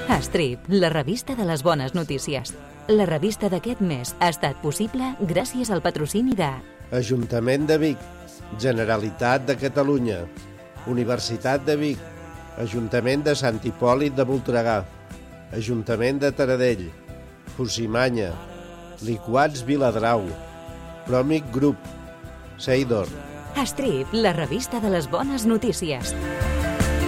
Strip, la revista de les bones notícies. La revista d'aquest mes ha estat possible gràcies al patrocini de Ajuntament de Vic, Generalitat de Catalunya, Universitat de Vic, Ajuntament de Sant Hipòlit de Voltregà, Ajuntament de Taradell, Fusimanya, Liquats Viladrau, Promic Group, Seidor. Strip, la revista de les bones notícies.